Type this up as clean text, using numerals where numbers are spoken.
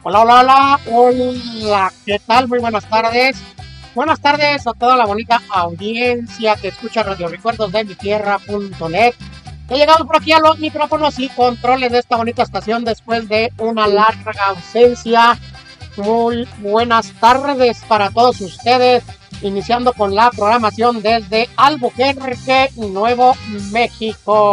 Hola, hola, hola, hola, ¿qué tal? Muy buenas tardes. Buenas tardes a toda la bonita audiencia que escucha Radio Recuerdos de mi tierra.net. He llegado por aquí a los micrófonos y controles de esta bonita estación después de una larga ausencia. Muy buenas tardes para todos ustedes, iniciando con la programación desde Albuquerque, Nuevo México.